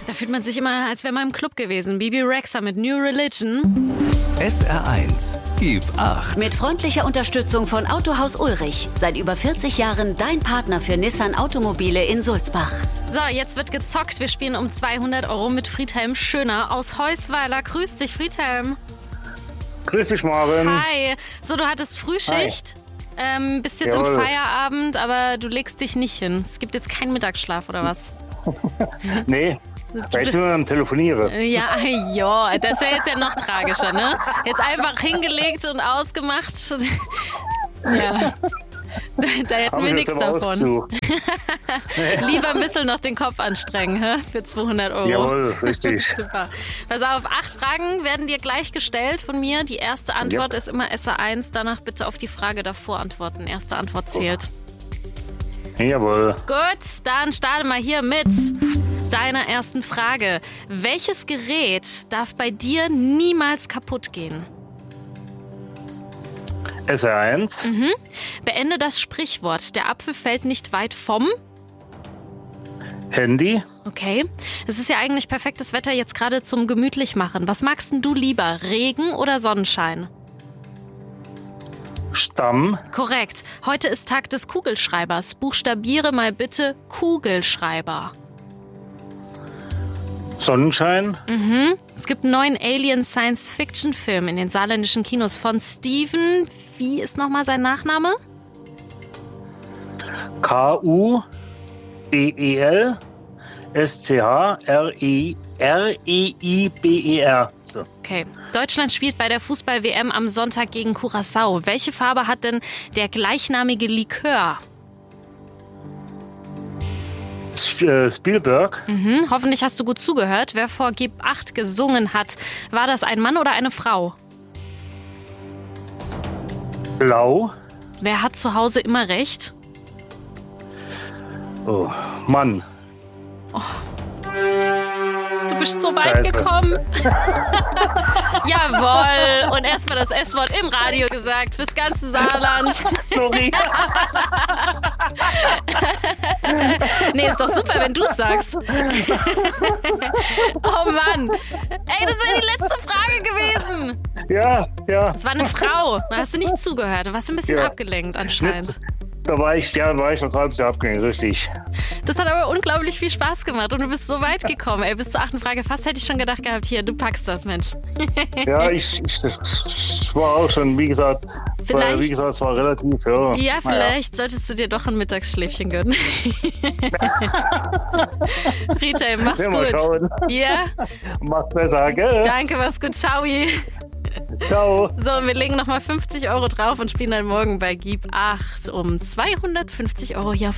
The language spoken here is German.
Da fühlt man sich immer, als wäre man im Club gewesen. Bibi Rexha mit New Religion. SR1, gib 8. Mit freundlicher Unterstützung von Autohaus Ulrich. Seit über 40 Jahren dein Partner für Nissan Automobile in Sulzbach. So, jetzt wird gezockt. Wir spielen um 200 € mit Friedhelm Schöner aus Heusweiler. Grüß dich, Friedhelm. Grüß dich, Maren. Hi. So, du hattest Frühschicht. Bist jetzt Jawohl. im Feierabend, aber du legst dich nicht hin. Es gibt jetzt keinen Mittagsschlaf, oder was? Nee, weil ich immer am Telefonieren. Ja, das wäre jetzt ja noch tragischer, ne? Jetzt einfach hingelegt und ausgemacht. Ja, da hätten wir nichts davon. Lieber ein bisschen noch den Kopf anstrengen, hä? Für 200 €. Jawohl, richtig. Super. Pass auf, 8 Fragen werden dir gleich gestellt von mir. Die erste Antwort ist immer SR1. Danach bitte auf die Frage davor antworten. Erste Antwort zählt. Jawohl. Gut, dann starte mal hier mit deiner ersten Frage. Welches Gerät darf bei dir niemals kaputt gehen? SR1. Beende das Sprichwort. Der Apfel fällt nicht weit vom... Handy. Okay. Es ist ja eigentlich perfektes Wetter jetzt gerade zum Gemütlichmachen. Was magst denn du lieber, Regen oder Sonnenschein? Stamm. Korrekt. Heute ist Tag des Kugelschreibers. Buchstabiere mal bitte Kugelschreiber. Sonnenschein. Es gibt einen neuen Alien-Science-Fiction-Film in den saarländischen Kinos von Steven. Wie ist nochmal sein Nachname? Kudelschreiber. So. Okay. Deutschland spielt bei der Fußball-WM am Sonntag gegen Curaçao. Welche Farbe hat denn der gleichnamige Likör? Spielberg. Hoffentlich hast du gut zugehört. Wer vor Gib 8 gesungen hat, war das ein Mann oder eine Frau? Blau. Wer hat zu Hause immer recht? Oh, Mann. Du bist so weit Scheiße. gekommen. Jawohl. Und erstmal das S-Wort im Radio gesagt fürs ganze Saarland. Sorry. Nee, ist doch super, wenn du es sagst. Oh Mann. Ey, das wäre die letzte Frage gewesen. Ja. Es war eine Frau. Da hast du nicht zugehört. Du warst ein bisschen abgelenkt anscheinend. Da war ich noch gerade ein bisschen abgegangen, richtig. Das hat aber unglaublich viel Spaß gemacht und du bist so weit gekommen. Ey, bis zur 8. Frage. Fast hätte ich schon gedacht gehabt, hier, du packst das, Mensch. Ja, ich war auch schon, wie gesagt, es war relativ, ja. Ja, vielleicht solltest du dir doch ein Mittagsschläfchen gönnen. Friedhelm, mach's Mal gut. schauen. Ja, Macht besser, gell? danke, mach's gut. Ciao. Ciao. So, wir legen nochmal 50 € drauf und spielen dann morgen bei Gib 8 um 250 € hier auf